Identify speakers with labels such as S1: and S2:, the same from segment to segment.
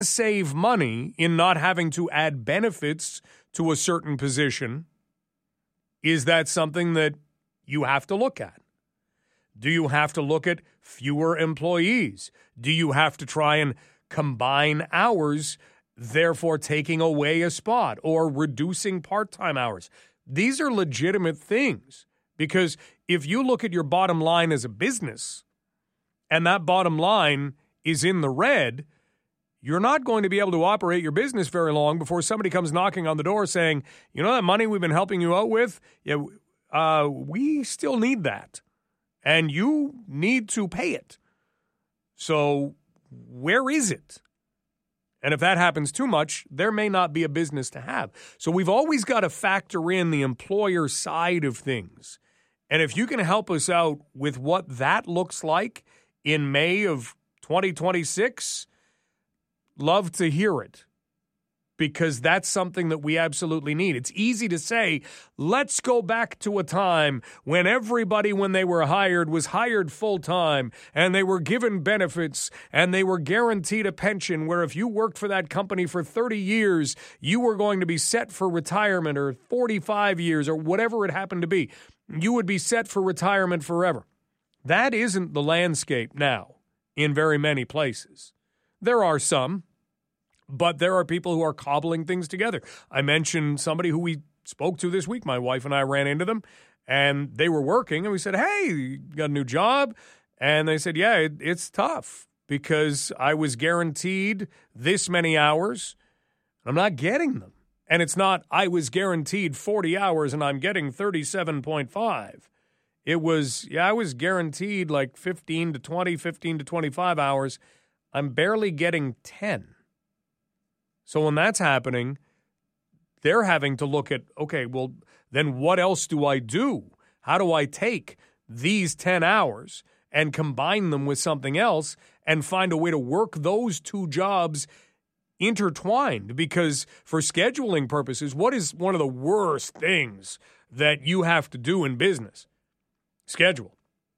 S1: save money in not having to add benefits to a certain position, is that something that you have to look at? Do you have to look at fewer employees? Do you have to try and combine hours, therefore taking away a spot or reducing part-time hours? These are legitimate things, because if you look at your bottom line as a business and that bottom line is in the red, you're not going to be able to operate your business very long before somebody comes knocking on the door saying, you know that money we've been helping you out with? Yeah, we still need that, and you need to pay it. So where is it? And if that happens too much, there may not be a business to have. So we've always got to factor in the employer side of things. And if you can help us out with what that looks like in May of 2026, love to hear it, because that's something that we absolutely need. It's easy to say, let's go back to a time when everybody, when they were hired, was hired full-time, and they were given benefits, and they were guaranteed a pension, where if you worked for that company for 30 years, you were going to be set for retirement, or 45 years, or whatever it happened to be. You would be set for retirement forever. That isn't the landscape now in very many places. There are some, but there are people who are cobbling things together. I mentioned somebody who we spoke to this week. My wife and I ran into them, and they were working, and we said, hey, you got a new job? And they said, yeah, it's tough because I was guaranteed this many hours. I'm not getting them. And it's not I was guaranteed 40 hours and I'm getting 37.5. It was, I was guaranteed like 15 to 25 hours. I'm barely getting 10. So when that's happening, they're having to look at, okay, well, then what else do I do? How do I take these 10 hours and combine them with something else and find a way to work those two jobs intertwined? Because for scheduling purposes, what is one of the worst things that you have to do in business? Schedule.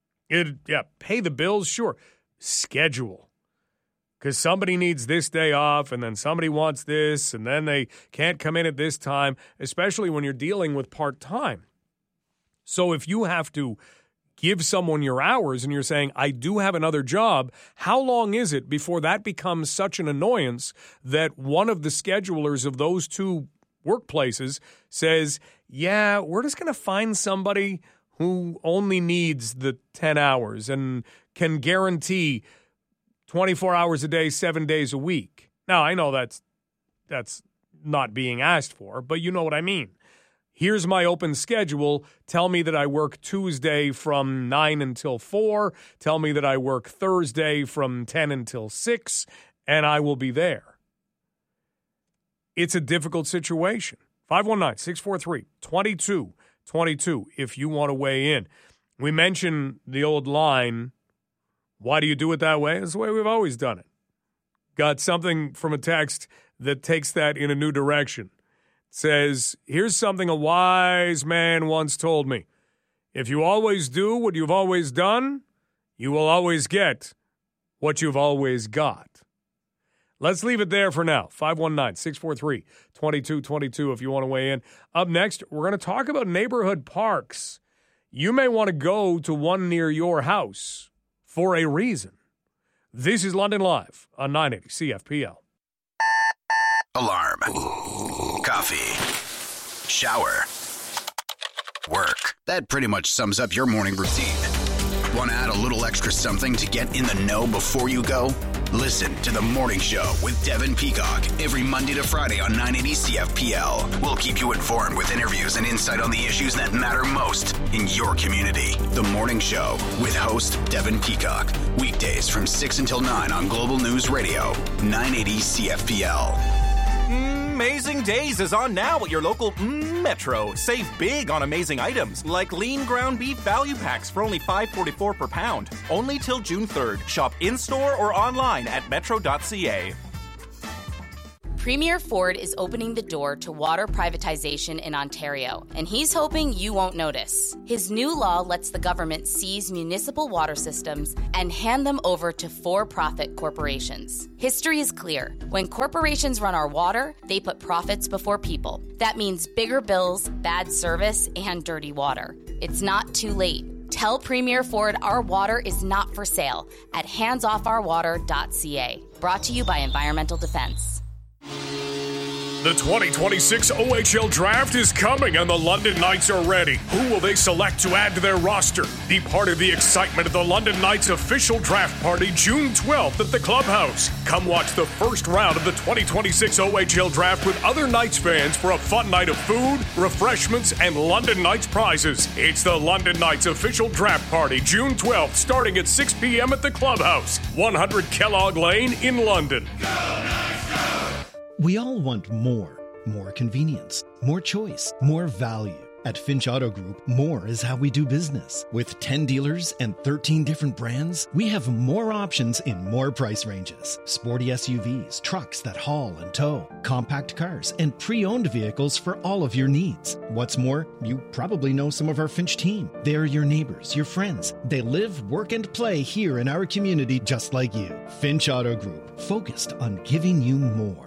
S1: Pay the bills, sure. Schedule. Because somebody needs this day off, and then somebody wants this, and then they can't come in at this time, especially when you're dealing with part-time. So if you have to give someone your hours and you're saying, I do have another job, how long is it before that becomes such an annoyance that one of the schedulers of those two workplaces says, yeah, we're just going to find somebody who only needs the 10 hours and can guarantee 24 hours a day, 7 days a week. Now, I know that's not being asked for, but you know what I mean. Here's my open schedule. Tell me that I work Tuesday from 9 until 4. Tell me that I work Thursday from 10 until 6, and I will be there. It's a difficult situation. 519-643-2222 if you want to weigh in. We mentioned the old line, why do you do it that way? It's the way we've always done it. Got something from a text that takes that in a new direction. It says, here's something a wise man once told me. If you always do what you've always done, you will always get what you've always got. Let's leave it there for now. 519-643-2222 if you want to weigh in. Up next, we're going to talk about neighborhood parks. You may want to go to one near your house for a reason. This is London Live on 980 CFPL.
S2: Alarm. Coffee. Shower. Work. That pretty much sums up your morning routine. Want to add a little extra something to get in the know before you go? Listen to The Morning Show with Devin Peacock every Monday to Friday on 980 CFPL. We'll keep you informed with interviews and insight on the issues that matter most in your community. The Morning Show with host Devin Peacock. Weekdays from 6 until 9 on Global News Radio, 980 CFPL.
S3: Amazing Days is on now at your local Metro. Save big on amazing items like lean ground beef value packs for only $5.44 per pound. Only till June 3rd. Shop in-store or online at metro.ca.
S4: Premier Ford is opening the door to water privatization in Ontario, and he's hoping you won't notice. His new law lets the government seize municipal water systems and hand them over to for-profit corporations. History is clear. When corporations run our water, they put profits before people. That means bigger bills, bad service, and dirty water. It's not too late. Tell Premier Ford our water is not for sale at handsofourwater.ca. Brought to you by Environmental Defense.
S1: The 2026 OHL Draft is coming and the London Knights are ready. Who will they select to add to their roster? Be part of the excitement of the London Knights official draft party June 12th at the Clubhouse. Come watch the first round of the 2026 OHL Draft with other Knights fans for a fun night of food, refreshments, and London Knights prizes. It's the London Knights official draft party June 12th starting at 6 p.m. at the Clubhouse, 100 Kellogg Lane in London. Go Knights, go!
S5: We all want more convenience, more choice, more value. At Finch Auto Group, more is how we do business. With 10 dealers and 13 different brands, we have more options in more price ranges. Sporty SUVs, trucks that haul and tow, compact cars, and pre-owned vehicles for all of your needs. What's more, you probably know some of our Finch team. They're your neighbors, your friends. They live, work, and play here in our community just like you. Finch Auto Group, focused on giving you more.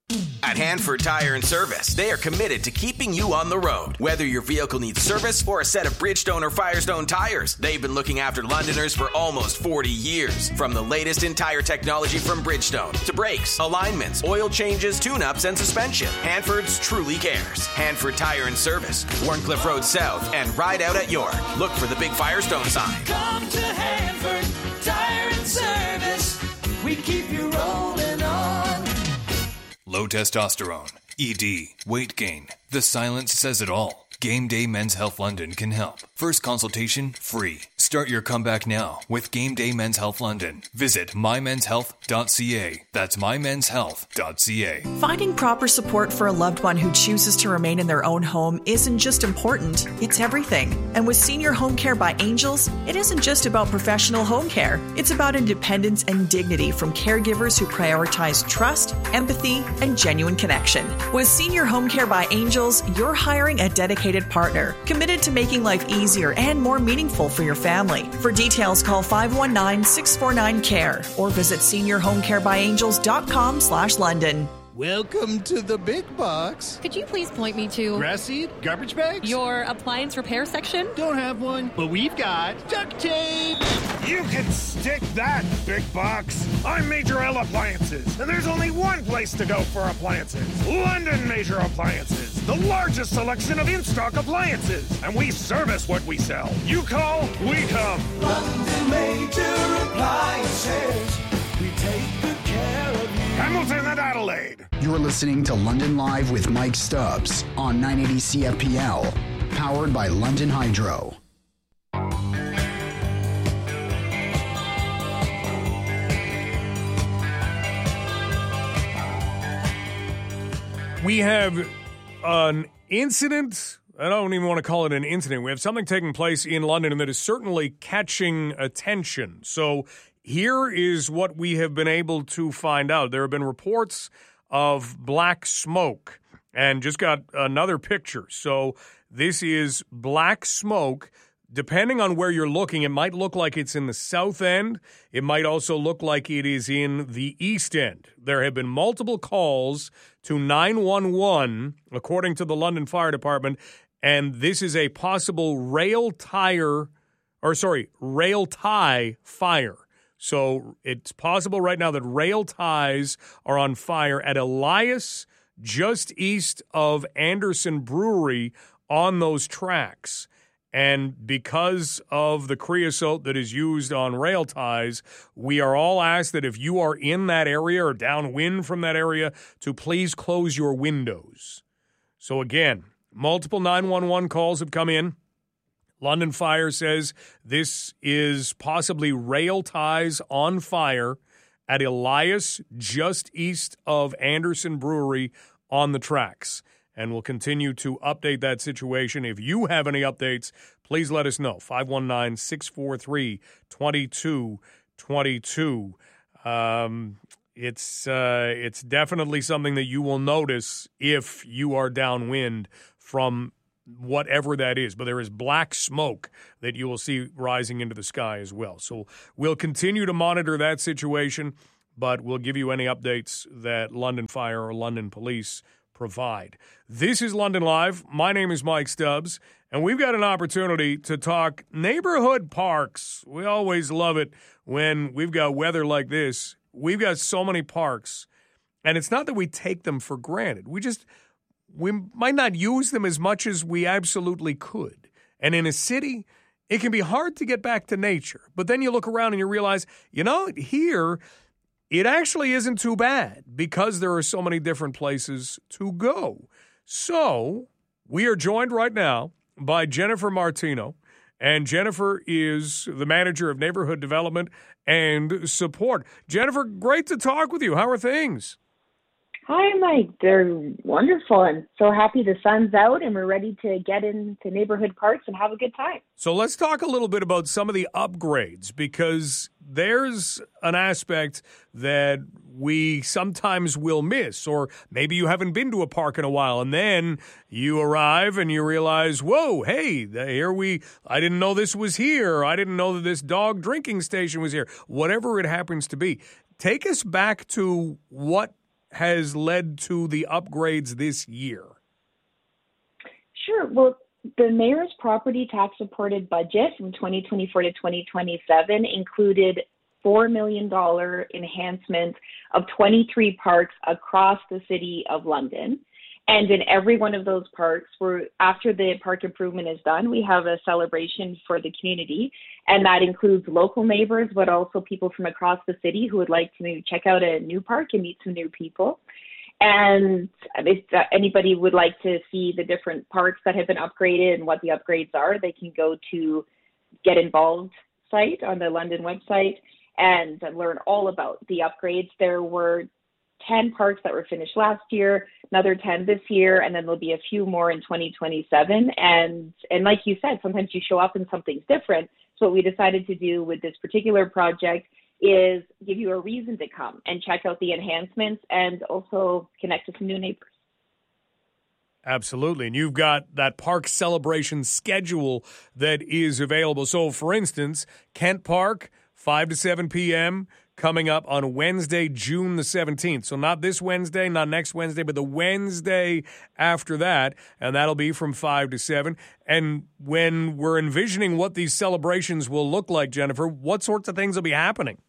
S6: At Hanford Tire and Service, they are committed to keeping you on the road. Whether your vehicle needs service or a set of Bridgestone or Firestone tires, they've been looking after Londoners for almost 40 years. From the latest in tire technology from Bridgestone to brakes, alignments, oil changes, tune-ups, and suspension, Hanford's truly cares. Hanford Tire and Service, Warncliffe Road South, and Ride Out at York. Look for the big Firestone sign.
S7: Come to Hanford Tire and Service. We keep you rolling on.
S8: Low testosterone, ED, weight gain. The silence says it all. Game Day Men's Health London can help. First consultation free. Start your comeback now with Game Day Men's Health London. Visit mymenshealth.ca. That's mymenshealth.ca.
S9: Finding proper support for a loved one who chooses to remain in their own home isn't just important, it's everything. And with Senior Home Care by Angels, it isn't just about professional home care. It's about independence and dignity from caregivers who prioritize trust, empathy, and genuine connection. With Senior Home Care by Angels, you're hiring a dedicated partner, committed to making life easier and more meaningful for your family. For details, call 519-649-CARE or visit seniorhomecarebyangels.com/London.
S10: Welcome to the big box.
S11: Could you please point me to
S10: grass seed, garbage bags?
S11: Your appliance repair section?
S10: Don't have one, but we've got duct tape.
S12: You can stick that, big box. I'm Major L Appliances, and there's only one place to go for appliances. London Major Appliances, the largest selection of in-stock appliances. And we service what we sell. You call, we come.
S7: London Major Appliances. We take good care of you.
S12: Hamilton and Adelaide.
S2: You're listening to London Live with Mike Stubbs on 980 CFPL, powered by London Hydro.
S1: We have an incident. I don't even want to call it an incident. We have something taking place in London that is certainly catching attention. So here is what we have been able to find out. There have been reports of black smoke, and just got another picture. So this is black smoke. Depending on where you're looking, it might look like it's in the south end. It might also look like it is in the east end. There have been multiple calls to 911, according to the London Fire Department, and this is a possible rail tie fire. So it's possible right now that rail ties are on fire at Elias, just east of Anderson Brewery, on those tracks. And because of the creosote that is used on rail ties, we are all asked that if you are in that area or downwind from that area, to please close your windows. So again, multiple 911 calls have come in. London Fire says this is possibly rail ties on fire at Elias, just east of Anderson Brewery, on the tracks. And we'll continue to update that situation. If you have any updates, please let us know. 519-643-2222. It's definitely something that you will notice if you are downwind from whatever that is. But there is black smoke that you will see rising into the sky as well. So we'll continue to monitor that situation, but we'll give you any updates that London Fire or London Police provide. This is London Live. My name is Mike Stubbs, and we've got an opportunity to talk neighborhood parks. We always love it when we've got weather like this. We've got so many parks, and it's not that we take them for granted. We might not use them as much as we absolutely could. And in a city, it can be hard to get back to nature. But then you look around and you realize, here, it actually isn't too bad because there are so many different places to go. So we are joined right now by Jennifer Martino, and Jennifer is the manager of neighborhood development and support. Jennifer, great to talk with you. How are things?
S13: Hi, Mike. They're wonderful. I'm so happy the sun's out and we're ready to get into neighborhood parks and have a good time.
S1: So let's talk a little bit about some of the upgrades, because there's an aspect that we sometimes will miss, or maybe you haven't been to a park in a while, and then you arrive and you realize, whoa, hey, I didn't know this was here. I didn't know that this dog drinking station was here. Whatever it happens to be. Take us back to what has led to the upgrades this year.
S13: Sure. Well, the mayor's property tax supported budget from 2024 to 2027 included $4 million enhancement of 23 parks across the city of London. And in every one of those parks, after the park improvement is done, we have a celebration for the community. And that includes local neighbors, but also people from across the city who would like to maybe check out a new park and meet some new people. And if anybody would like to see the different parks that have been upgraded and what the upgrades are, they can go to Get Involved site on the London website and learn all about the upgrades. There were 10 parks that were finished last year, another 10 this year, and then there'll be a few more in 2027. And like you said, sometimes you show up and something's different. So what we decided to do with this particular project is give you a reason to come and check out the enhancements and also connect with some new neighbors.
S1: Absolutely. And you've got that park celebration schedule that is available. So, for instance, Kent Park, 5 to 7 p.m., coming up on Wednesday, June the 17th. So not this Wednesday, not next Wednesday, but the Wednesday after that. And that'll be from 5 to 7. And when we're envisioning what these celebrations will look like, Jennifer, what sorts of things will be happening?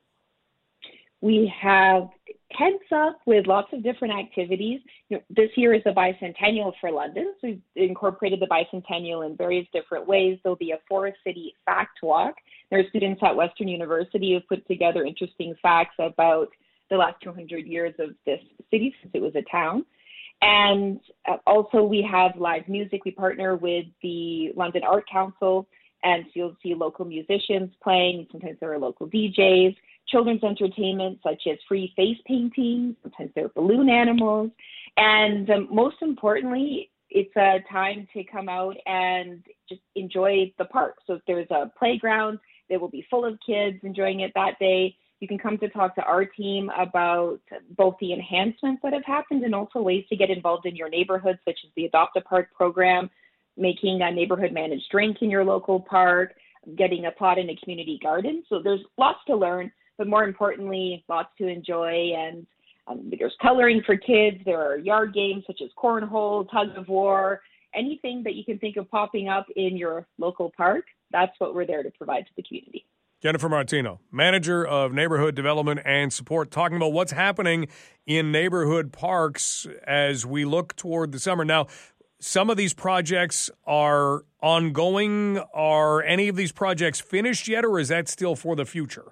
S13: We have heads up with lots of different activities. This year is the bicentennial for London, so we've incorporated the bicentennial in various different ways. There'll be a Forest City fact walk. There are students at Western University who have put together interesting facts about the last 200 years of this city since it was a town. And also we have live music. We partner with the London Art Council, and so you'll see local musicians playing. Sometimes there are local DJs. Children's entertainment such as free face painting, sometimes there are balloon animals, and most importantly, it's a time to come out and just enjoy the park. So if there's a playground, they will be full of kids enjoying it that day. You can come to talk to our team about both the enhancements that have happened and also ways to get involved in your neighborhood, such as the Adopt a Park program, making a neighborhood managed drink in your local park, getting a plot in a community garden. So there's lots to learn, but more importantly, lots to enjoy. And there's coloring for kids. There are yard games such as cornhole, tug of war, anything that you can think of popping up in your local park. That's what we're there to provide to the community.
S1: Jennifer Martino, Manager of Neighborhood Development and Support, talking about what's happening in neighborhood parks as we look toward the summer. Now, some of these projects are ongoing. Are any of these projects finished yet, or is that still for the future?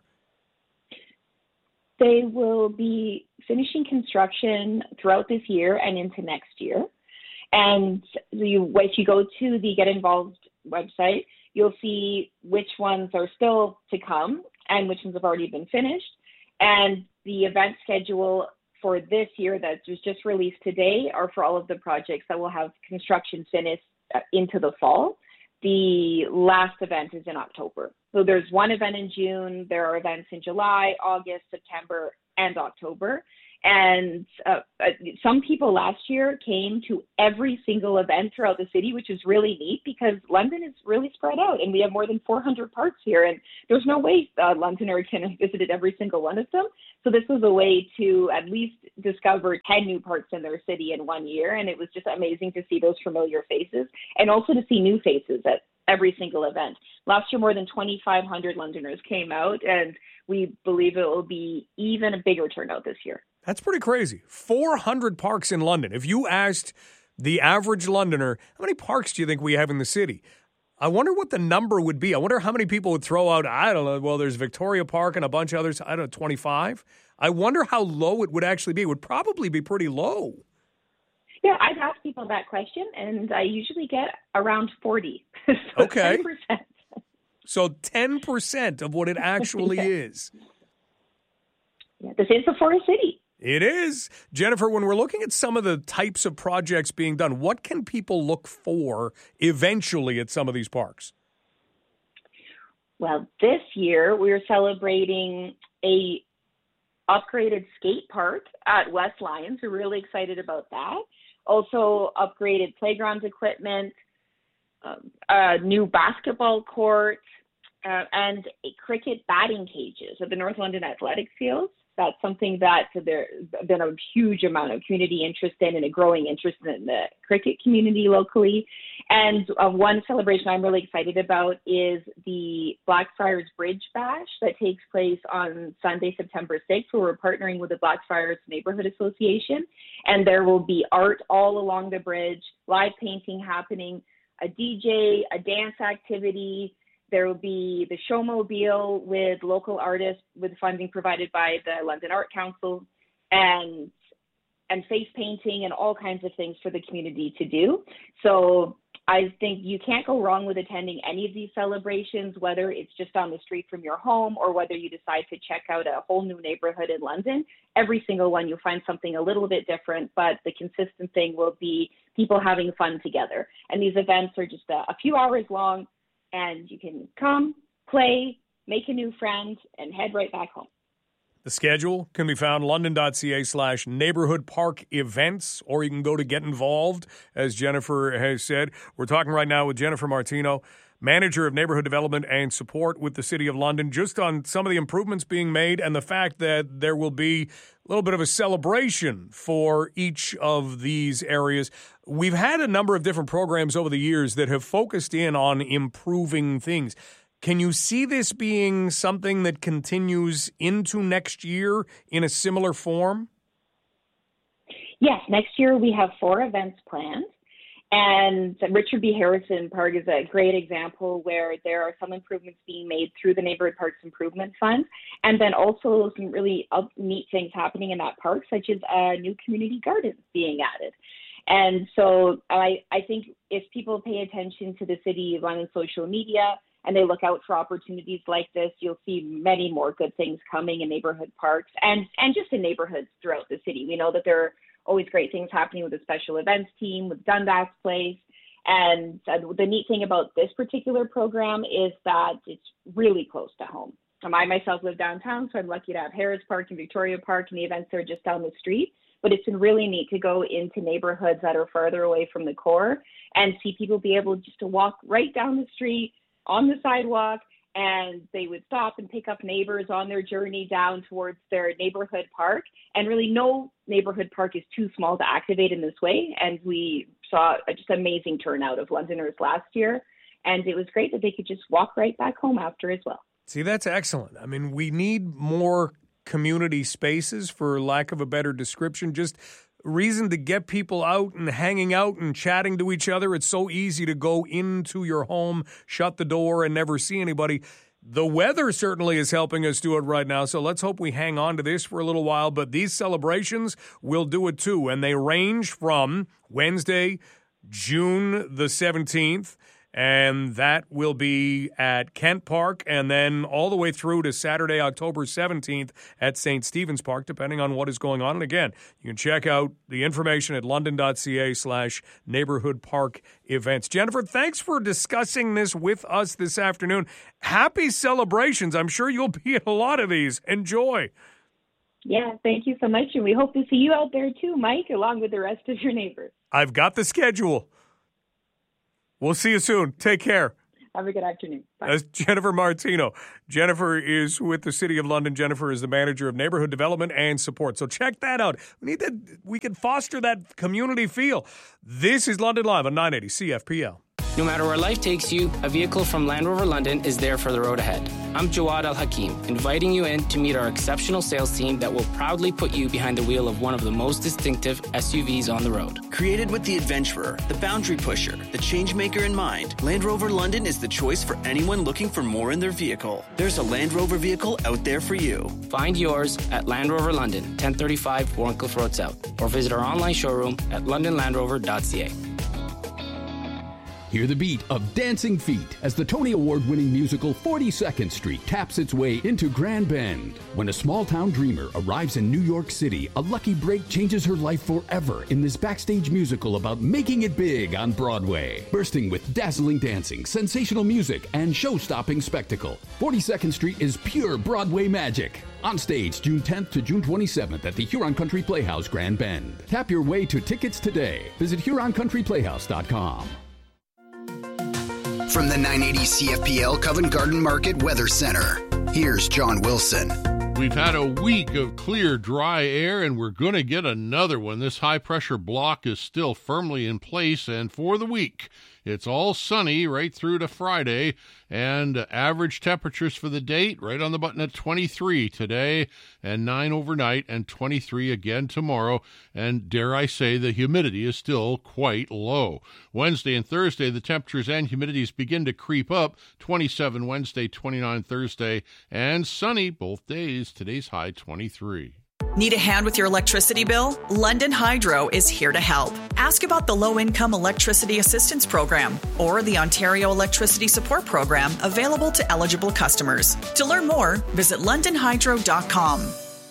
S13: They will be finishing construction throughout this year and into next year. And if you go to the Get Involved website, you'll see which ones are still to come and which ones have already been finished. And the event schedule for this year that was just released today are for all of the projects that will have construction finished into the fall. The last event is in October. So there's one event in June, there are events in July, August, September, and October. And some people last year came to every single event throughout the city, which is really neat because London is really spread out and we have more than 400 parks here. And there's no way a Londoner can have visited every single one of them. So this was a way to at least discover 10 new parks in their city in 1 year. And it was just amazing to see those familiar faces and also to see new faces at every single event. Last year, more than 2,500 Londoners came out, and we believe it will be even a bigger turnout this year.
S1: That's pretty crazy. 400 parks in London. If you asked the average Londoner, how many parks do you think we have in the city? I wonder what the number would be. I wonder how many people would throw out, I don't know, well, there's Victoria Park and a bunch of others, I don't know, 25. I wonder how low it would actually be. It would probably be pretty low.
S13: Yeah, I've asked people that question, and I usually get around 40. So
S1: okay.
S13: 10%.
S1: So 10% of what it actually is.
S13: Yeah, this is the Forest City.
S1: It is. Jennifer, when we're looking at some of the types of projects being done, what can people look for eventually at some of these parks?
S13: Well, this year we're celebrating a upgraded skate park at West Lyons. We're really excited about that. Also upgraded playground equipment, a new basketball court, and a cricket batting cages at the North London Athletic Fields. That's something that there's been a huge amount of community interest in and a growing interest in the cricket community locally. And one celebration I'm really excited about is the Blackfriars Bridge Bash that takes place on Sunday, September 6th, where we're partnering with the Blackfriars Neighborhood Association. And there will be art all along the bridge, live painting happening, a DJ, a dance activity. There will be the showmobile with local artists with funding provided by the London Art Council and face painting and all kinds of things for the community to do. So I think you can't go wrong with attending any of these celebrations, whether it's just on the street from your home or whether you decide to check out a whole new neighborhood in London. Every single one, you'll find something a little bit different, but the consistent thing will be people having fun together. And these events are just a few hours long, and you can come, play, make a new friend, and head right back home.
S1: The schedule can be found london.ca/neighborhood park events, or you can go to Get Involved, as Jennifer has said. We're talking right now with Jennifer Martino, Manager of Neighborhood Development and Support with the City of London, just on some of the improvements being made and the fact that there will be a little bit of a celebration for each of these areas. We've had a number of different programs over the years that have focused in on improving things. Can you see this being something that continues into next year in a similar form?
S13: Yes, next year we have 4 events planned. And Richard B. Harrison Park is a great example where there are some improvements being made through the Neighborhood Parks Improvement Fund. And then also some really neat things happening in that park, such as a new community garden being added. And so I think if people pay attention to the City of London social media and they look out for opportunities like this, you'll see many more good things coming in neighborhood parks and just in neighborhoods throughout the city. We know that there are always great things happening with the special events team, with Dundas Place. And the neat thing about this particular program is that it's really close to home. I myself live downtown, so I'm lucky to have Harris Park and Victoria Park, and the events are just down the street. But it's been really neat to go into neighborhoods that are farther away from the core and see people be able just to walk right down the street on the sidewalk, and they would stop and pick up neighbors on their journey down towards their neighborhood park. And really no neighborhood park is too small to activate in this way. And we saw just amazing turnout of Londoners last year. And it was great that they could just walk right back home after as well.
S1: See, that's excellent. I mean, we need more community spaces, for lack of a better description, just reason to get people out and hanging out and chatting to each other. It's so easy to go into your home, shut the door, and never see anybody. The weather certainly is helping us do it right now, so let's hope we hang on to this for a little while. But these celebrations will do it too, and they range from Wednesday, June the 17th, and that will be at Kent Park, and then all the way through to Saturday, October 17th at St. Stephen's Park, depending on what is going on. And again, you can check out the information at london.ca/neighborhood park events. Jennifer, thanks for discussing this with us this afternoon. Happy celebrations. I'm sure you'll be at a lot of these. Enjoy.
S13: Yeah, thank you so much. And we hope to see you out there too, Mike, along with the rest of your neighbors.
S1: I've got the schedule. We'll see you soon. Take care.
S13: Have a good afternoon. Bye.
S1: That's Jennifer Martino. Jennifer is with the City of London. Jennifer is the Manager of Neighborhood Development and Support. So check that out. We can foster that community feel. This is London Live on 980 CFPL.
S14: No matter where life takes you, a vehicle from Land Rover London is there for the road ahead. I'm Jawad Al-Hakim, inviting you in to meet our exceptional sales team that will proudly put you behind the wheel of one of the most distinctive SUVs on the road.
S15: Created with the adventurer, the boundary pusher, the changemaker in mind, Land Rover London is the choice for anyone looking for more in their vehicle. There's a Land Rover vehicle out there for you.
S14: Find yours at Land Rover London, 1035 Warncliffe Road South, or visit our online showroom at londonlandrover.ca.
S16: Hear the beat of Dancing Feet as the Tony Award-winning musical 42nd Street taps its way into Grand Bend. When a small-town dreamer arrives in New York City, a lucky break changes her life forever in this backstage musical about making it big on Broadway. Bursting with dazzling dancing, sensational music, and show-stopping spectacle, 42nd Street is pure Broadway magic. On stage June 10th to June 27th at the Huron Country Playhouse, Grand Bend. Tap your way to tickets today. Visit HuronCountryPlayhouse.com.
S2: From the 980 CFPL Covent Garden Market Weather Center, here's John Wilson.
S17: We've had a week of clear, dry air, and we're going to get another one. This high-pressure block is still firmly in place, and for the week, it's all sunny right through to Friday, and average temperatures for the date right on the button at 23 today, and 9 overnight, and 23 again tomorrow, and dare I say the humidity is still quite low. Wednesday and Thursday, the temperatures and humidities begin to creep up, 27 Wednesday, 29 Thursday, and sunny both days. Today's high 23.
S9: Need a hand with your electricity bill? London Hydro is here to help. Ask about the Low-Income Electricity Assistance Program or the Ontario Electricity Support Program available to eligible customers. To learn more, visit londonhydro.com.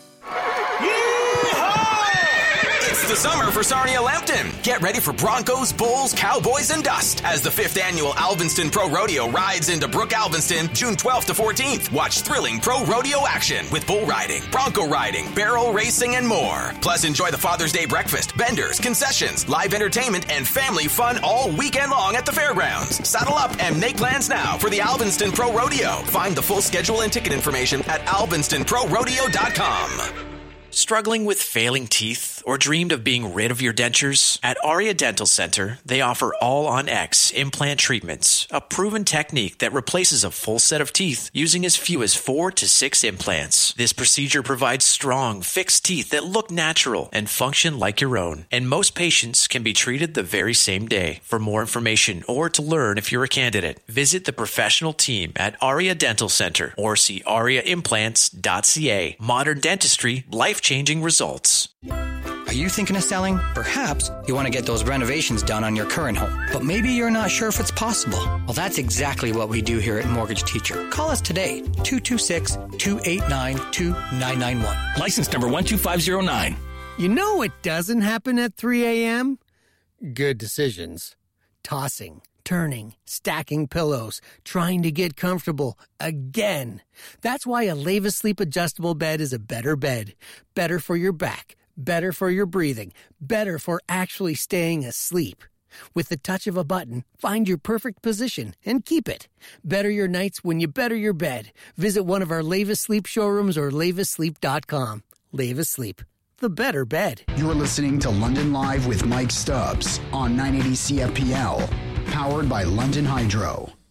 S6: It's the summer for Sarnia Lambton. Get ready for Broncos, Bulls, Cowboys, and Dust as the 5th annual Alvinston Pro Rodeo rides into Brook Alvinston June 12th to 14th. Watch thrilling pro rodeo action with bull riding, bronco riding, barrel racing, and more. Plus, enjoy the Father's Day breakfast, vendors, concessions, live entertainment, and family fun all weekend long at the fairgrounds. Saddle up and make plans now for the Alvinston Pro Rodeo. Find the full schedule and ticket information at alvinstonprorodeo.com.
S18: Struggling with failing teeth or dreamed of being rid of your dentures? At Aria Dental Center, they offer All-on-X implant treatments, a proven technique that replaces a full set of teeth using as few as 4 to 6 implants. This procedure provides strong, fixed teeth that look natural and function like your own, and most patients can be treated the very same day. For more information or to learn if you're a candidate, visit the professional team at Aria Dental Center or see ariaimplants.ca. Modern dentistry, life-changing results.
S19: Are you thinking of selling? Perhaps you want to get those renovations done on your current home, but maybe you're not sure if it's possible. Well, that's exactly what we do here at Mortgage Teacher. Call us today, 226-289-2991.
S20: License number 12509.
S21: You know what doesn't happen at 3 a.m.? Good decisions. Tossing, turning, stacking pillows, trying to get comfortable again. That's why a Leva Sleep adjustable bed is a better bed. Better for your back, better for your breathing, better for actually staying asleep. With the touch of a button, find your perfect position and keep it. Better your nights when you better your bed. Visit one of our Leva Sleep showrooms or levasleep.com. Leva Sleep, the better bed.
S2: You're listening to London Live with Mike Stubbs on 980 CFPL, powered by London Hydro.